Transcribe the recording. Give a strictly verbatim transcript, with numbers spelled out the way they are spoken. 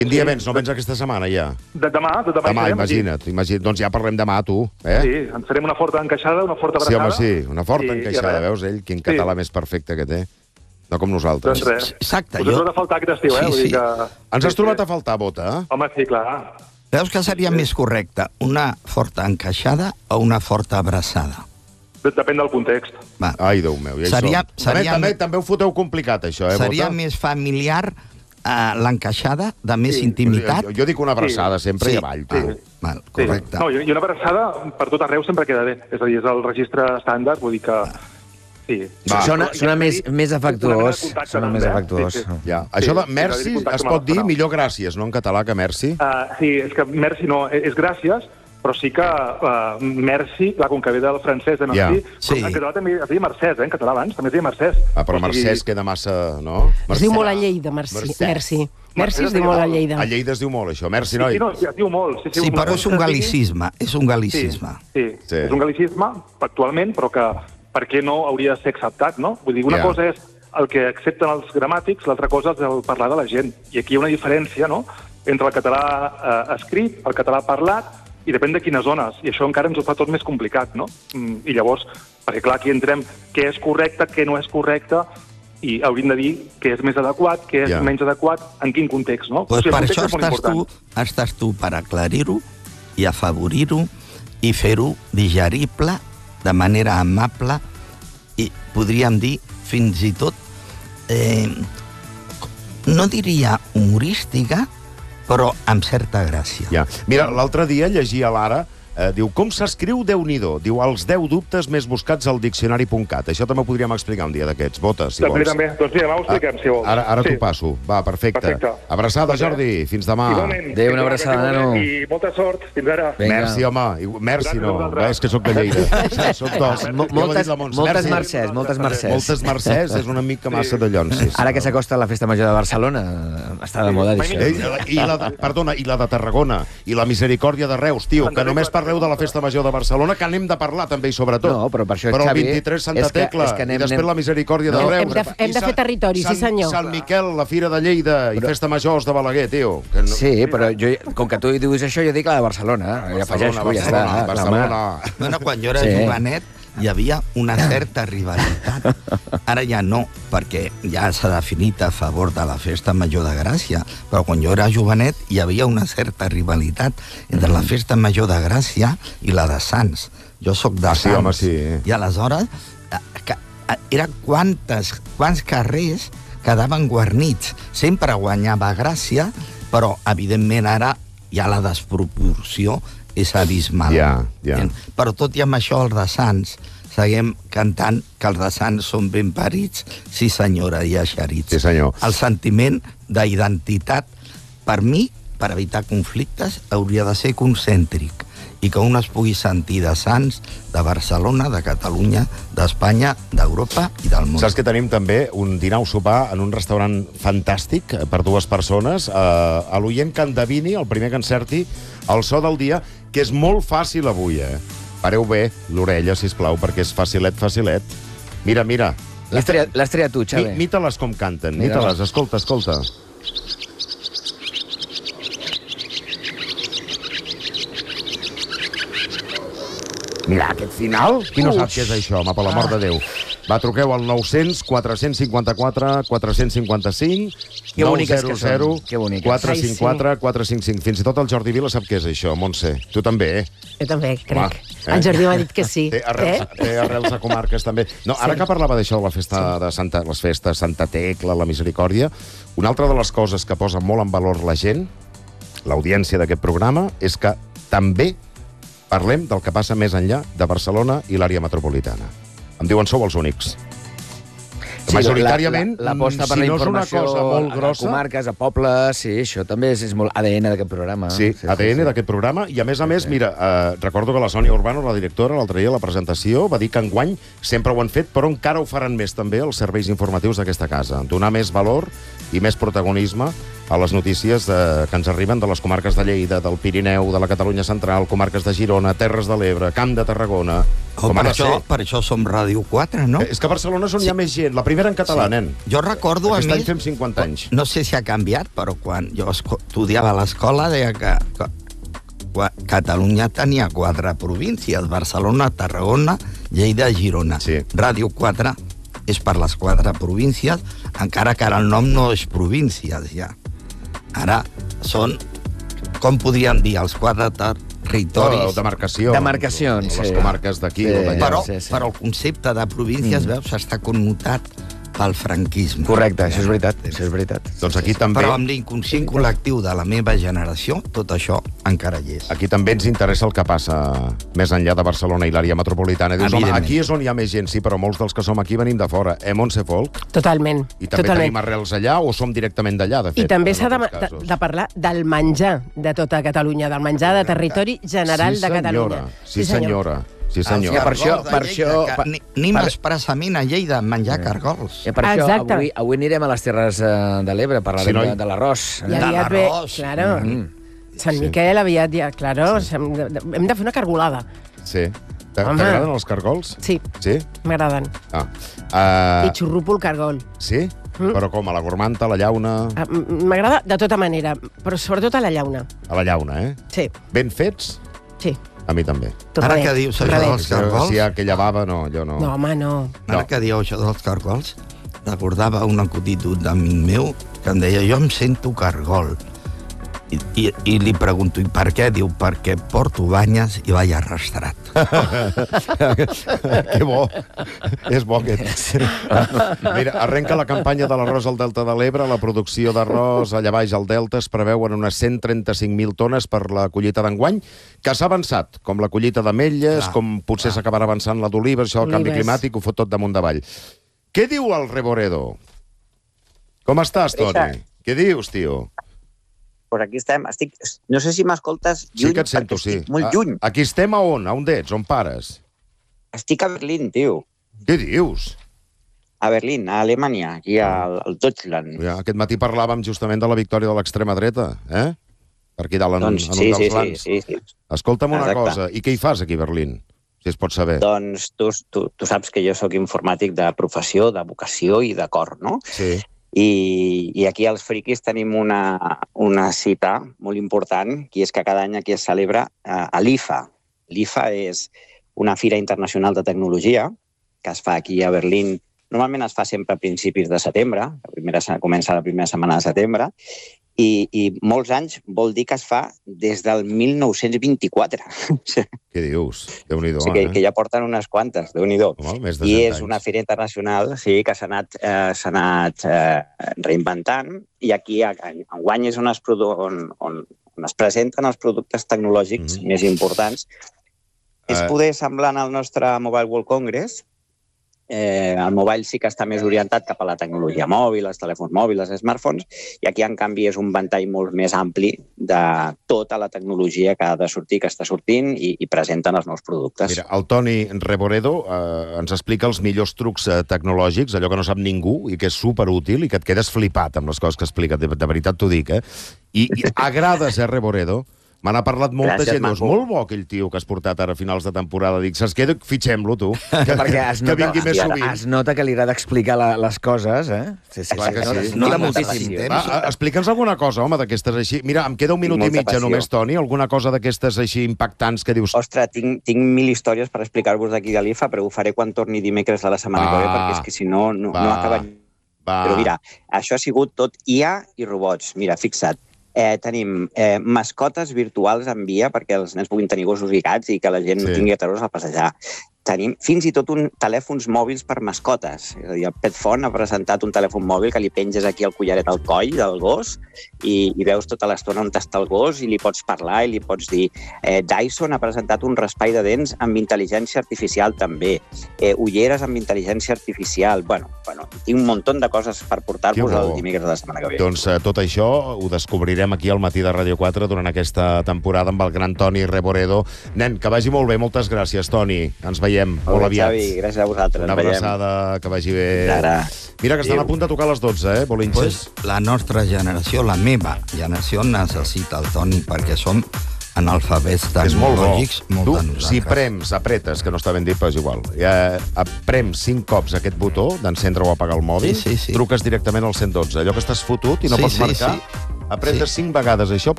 Quin dia vens? No vens aquesta setmana, ja? De demà, de demà. Demà, imagina't, imagina't. Doncs ja parlem demà, tu. Eh? Sí, ens farem una forta encaixada, una forta abraçada. Sí, home, sí, una forta encaixada, veus, ell? Quin català més perfecte que té. No com nosaltres. Doncs res. Exacte. Us he trobat a faltar aquest estiu, eh? Sí, Vull dir sí. que... Ens has trobat a faltar, Bota? Home, sí, clar. Veus que seria més correcte una forta encaixada o una forta abraçada? Depèn del context. Va. Ai, Déu meu, ja hi Seria- som. seria- També, també, també ho foteu complicat, això, eh, Seria Bota? més familiar eh, l'encaixada, de més Sí. intimitat? Jo, jo dic una abraçada sempre Sí. i avall, Ah, tu. val, Sí. correcte. No, i una abraçada per tot arreu sempre queda bé. És a dir, és el registre estàndard, vull dir que... Sí. Va. Sona, sona més, més afectuós. Sona més afectuós. Sí, sí. Ja. Això de sí, merci sí, contacte es amb pot el dir canal. millor gràcies, no en català que merci? Uh, sí, és que merci no, és gràcies, però sí que uh, merci, clar, com que ve del francès de merci, Ja. yeah. Sí. en català també es deia mercès, eh? En català abans també es deia mercès. Ah, però O sigui, Mercès queda massa, no? Es diu molt a Lleida, merci. Mercès. Merci, merci es diu molt a Lleida. A Lleida es diu molt, això. Merci, Sí, noi. sí, no, sí, es diu molt. Sí, sí, Sí, una però és cosa un que sigui- galicisme, és un Sí, galicisme. sí, Sí. sí, és un galicisme actualment, però que per què no hauria de ser acceptat, no? Vull dir, una Ja. cosa és el que accepten els gramàtics, l'altra cosa és el parlar de la gent. I aquí hi ha una diferència, no?, entre el català eh, escrit, el català parlat, i depèn de quines zones. I això encara ens ho fa tot més complicat, no? Mm, I llavors, perquè clar, aquí entrem què és correcte, què no és correcte, i hauríem de dir què és més adequat, què és Ja. menys adequat, en quin context, no? Pues O sigui, el per context això és molt estàs tu, important. estàs tu per aclarir-ho i afavorir-ho i fer-ho digerible de manera amable i podríem dir fins i tot eh, no diria humorística, però amb certa gràcia. Ja. Mira, l'altre dia llegia a l'Ara, eh, diu, com s'escriu Déu-n'hi-do? Diu, els deu dubtes més buscats al diccionari punt cat. Això també ho podríem explicar un dia d'aquests. Vota, si També, vols. també. Doncs mira, demà ho expliquem, si vols. Ara, ara Sí. t'ho passo. Va, perfecte. Perfecte. Abraçada, Doncs, eh, Jordi. Fins demà. Igualment. Adéu, una Fins abraçada, demà, nano. I molta sort. Fins ara. Vinga. Merci, home. I- Merci, Gràcies a no. vosaltres. És que sóc de Lleida. Soc dos. Mo- Ja ho ha moltes- dit la Montse. moltes Merci. mercès, moltes mercès. Moltes mercès. És una mica massa de llonsis. Ara que s'acosta la Festa Major de Barcelona, està de moda dir això. Eh, i la, de- perdona, i la de Tarragona, i la Misericòrdia de Reus, tio, que només parleu de la Festa Major de Barcelona, que anem de parlar també i sobretot. No, però per això, però el Xavi, vint-i-tres Santa és que- Tecla, és que anem- i després anem- la Misericòrdia No, de Reus. hem de- hem I de fer Sant- territori, sí, Sant- senyor. Sant Miquel, la Fira de Lleida, i Festa Majors de Balaguer, tio. Que no... Sí, però jo, com que tu dius això, jo dic la de Barcelona. Ja afegeixo, ja Barcelona, està. Barcelona. Bueno, quan jo era Sí. jovenet hi havia una certa rivalitat. Ara ja no, perquè ja s'ha definit a favor de la Festa Major de Gràcia, però quan jo era jovenet hi havia una certa rivalitat entre la Festa Major de Gràcia i la de Sants. Jo sóc de Ah, sí, Sants. home, sí. I aleshores eh, que, eh, era quantes, quants carrers quedaven guarnits. Sempre guanyava Gràcia, però evidentment ara ja la desproporció és abismal. Ja, ja. Però tot i amb això, els de Sants, seguim cantant que els de Sants són ben parits, sí senyora, i eixerits. Sí, senyor. El sentiment d'identitat, per mi, per evitar conflictes, hauria de ser concèntric i que un es pugui sentir de Sants, de Barcelona, de Catalunya, d'Espanya, d'Europa i del món. Saps que tenim també un dinar o sopar en un restaurant fantàstic eh, per dues persones. Eh, a l'oient que endevini, el primer que encerti, el so del dia, que és molt fàcil avui, eh? Pareu bé l'orella, sisplau, perquè és facilet, facilet. Mira, mira. L'has triat, l'has triat tu, Mi, Xavi. Mita-les com canten, Mira. mita-les, escolta, escolta. Mira, aquest final, qui no sap què és això, home, per l'amor de Déu. Va, truqueu al nou cents, quatre cents cinquanta-quatre, quatre cents cinquanta-cinc, Que boniques que són, que boniques. quatre Ai, sí. cinc quatre, quatre cinc cinc. Fins i tot el Jordi Vila sap què és això, Montse. Tu també, eh? Jo també, crec. Home, eh? El Jordi m'ha dit que sí. Té arrels, Eh? té arrels de comarques, també. No, ara Sí. que parlava d'això de la festa de Santa, les festes, Santa Tecla, la Misericòrdia, una altra de les coses que posa molt en valor la gent, l'audiència d'aquest programa, és que també parlem del que passa més enllà de Barcelona i l'àrea metropolitana. Em diuen, sou els únics. Sí, Majoritàriament, la- la- l'aposta per si la no és una informació cosa molt a grossa... comarques, a pobles, sí, això també és, és molt A D N d'aquest programa. Sí, A D N d'aquest programa, i a més a més, mira, eh, recordo que la Sònia Urbano, la directora, l'altre dia a la presentació, va dir que enguany sempre ho han fet, però encara ho faran més també els serveis informatius d'aquesta casa. Donar més valor i més protagonisme a les notícies de, que ens arriben de les comarques de Lleida, del Pirineu, de la Catalunya Central, comarques de Girona, Terres de l'Ebre, Camp de Tarragona... Oh, per, això, per això som Ràdio quatre, no? Eh, és que a Barcelona és on sí. hi ha més gent. La primera en català, sí. nen. Jo recordo, Aquest a any mi... fem cinquanta anys. No sé si ha canviat, però quan jo estudiava a l'escola deia que, que, que Catalunya tenia quatre províncies, Barcelona, Tarragona, Lleida i Girona. Sí. Ràdio quatre és per les quatre províncies, encara que ara el nom no és províncies, ja. Ara són, com podríem dir, els quatre territoris... Oh, demarcacions. Demarcacions, Les sí. comarques d'aquí Sí. o d'allà. Però, sí, sí. però el concepte de províncies, mm. veus, està connotat pel franquisme. Correcte, això és veritat, això és veritat. Doncs aquí també... Però amb l'inconscient col·lectiu de la meva generació, tot això encara hi és. Aquí també ens interessa el que passa més enllà de Barcelona i l'àrea metropolitana. Dius, home, aquí és on hi ha més gent, sí, però molts dels que som aquí venim de fora. Eh, Montse Folk? Totalment. I també totalment. tenim arrels allà o som directament d'allà, de fet? I també en s'ha de, alguns de, casos? de parlar del menjar de tota Catalunya, del menjar de territori general sí, de Catalunya. Sí, senyora. Sí, senyor. Sí, per això- per això- Que ni, anem per- expressament a Lleida a menjar cargols. I per això Exacte. avui, avui anirem a les Terres eh, de l'Ebre, parlarem Sí, noi. de, de l'arròs. I De aviat ve, l'arròs. claro, Mm. Sant Sí. Miquel aviat ja, claro, hem de, hem de fer una cargolada. Sí. T'a- Home. T'agraden els cargols? Sí, Sí? m'agraden. Ah. Uh, I xurrupo el cargol. sí? Mm. Però com, a la gormanta, a la llauna... Ah, m- M'agrada de tota manera, però sobretot a la llauna. A la llauna, eh? Sí, Ben fets? sí. A mi també. Tot Ara bé. que dius això Res. dels cargols... Si hi ha aquella bava, no, jo no. No, home, no. Ara No. que dieu això dels cargols, recordava un acutitud d'amic meu que em deia, jo em sento cargol. I, i, I li pregunto, i per què? Diu, perquè porto banyes i vaig arrastrat. Que bo. És bo aquest. Mira, arrenca la campanya de l'arròs al Delta de l'Ebre. La producció d'arròs allà baix al Delta es preveuen unes cent trenta-cinc mil tones per la collita d'enguany, que s'ha avançat, com la collita d'ametlles, Clar, com potser s'acabarà avançant la d'olives, això del canvi Olives. climàtic ho fot tot damunt davall. Què diu el Reboredo? Com estàs, Toni? Richard. Què dius, tio? Pues aquí estem. Estic, no sé si m'escoltes Sí lluny, que et sento, perquè sí. estic molt A- lluny. Aquí estem a on? A on ets? On pares? Estic a Berlín, tio. Què dius? A Berlín, a Alemanya, aquí al, al Deutschland. Ja, aquest matí parlàvem justament de la victòria de l'extrema dreta, eh? Per aquí dalt en, Doncs en sí, un sí, dels sí, lands. sí, sí. Escolta'm una Exacte. cosa, i què hi fas aquí a Berlín? Si es pot saber. Doncs tu, tu, tu saps que jo sóc informàtic de professió, de vocació i de cor, no? Sí. I, i aquí als friquis tenim una, una cita molt important, que és que cada any aquí es celebra eh, a l'I F A. L'I F A és una fira internacional de tecnologia que es fa aquí a Berlín. Normalment es fa sempre a principis de setembre, la primera, se- comença la primera setmana de setembre, i, i molts anys vol dir que es fa des del mil nou-cents vint-i-quatre. o Què dius? Déu-n'hi-do, sigui que, eh? que ja porten unes quantes, Déu-n'hi-do. Home, més de I cent és anys. una fira internacional, sí, que s'ha anat, eh, s'ha anat eh, reinventant, i aquí a- a- enguany és on es, produ on, on, on es presenten els productes tecnològics Mhm. més importants. És Eh. poder semblant al nostre Mobile World Congress. Eh, el mobile sí que està més orientat cap a la tecnologia mòbil, els telèfons mòbils, els smartphones, i aquí, en canvi, és un ventall molt més ampli de tota la tecnologia que ha de sortir, que està sortint, i, i presenten els nous productes. Mira, el Toni Reboredo eh, ens explica els millors trucs eh, tecnològics, allò que no sap ningú i que és superútil i que et quedes flipat amb les coses que explica, de, de veritat t'ho dic, eh? I, i agrades, eh, Reboredo? Me n'ha parlat molta Gràcies, gent. Dius, maco. molt bo aquell tio que has portat ara a finals de temporada. Dic, saps què? Fitxem-lo, tu. Que, Perquè es que nota, vingui més sí, ara- sovint. es nota que li agrada explicar la, les coses, eh? Sí, sí, Clar que es nota, sí. es nota No, moltíssim. no, Va, a- explica'ns alguna cosa, home, d'aquestes així. Mira, em queda un minut i Molta mitja passió. només, Toni. Alguna cosa d'aquestes així impactants que dius... Ostres, tinc, tinc mil històries per explicar-vos d'aquí de l'I F A, però ho faré quan torni dimecres de la setmana Va. que ve, perquè és que si no, no, Va. no acaba... Va. Però mira, això ha sigut tot I A i robots. Mira, fixa't, eh, tenim eh, mascotes virtuals en via perquè els nens puguin tenir gossos i gats i que la gent Sí. no tingui aterrors a passejar. Tenim fins i tot un telèfons mòbils per mascotes. És a dir, el Petfont ha presentat un telèfon mòbil que li penges aquí el collaret al coll del gos i, i veus tota l'estona on està el gos i li pots parlar i li pots dir... Eh, Dyson ha presentat un raspall de dents amb intel·ligència artificial també. Eh, ulleres amb intel·ligència artificial. Bueno, bueno, tinc un munt de coses per portar-vos Que bo. el dimecres de la setmana que ve. Doncs eh, tot això ho descobrirem aquí al matí de Ràdio quatre durant aquesta temporada amb el gran Toni Reboredo. Nen, que vagi molt bé. Moltes gràcies, Toni. Ens veiem veiem molt, molt aviat. Xavi, gràcies a vosaltres. Una abraçada, que vagi bé. Ara. Mira que estan a punt de tocar les dotze, eh, Bolinches? Pues la nostra generació, la meva generació, necessita el Toni perquè som analfabets És molt bo. tecnològics. Molt Tu, de nosaltres. si prems, apretes, que no està ben dit, però és igual. Ja, prems cinc cops aquest botó d'encendre o apagar el mòbil, Sí, sí, sí. truques directament al cent dotze. Allò que estàs fotut i no Sí, pots sí, marcar, sí. apretes Sí. cinc vegades això,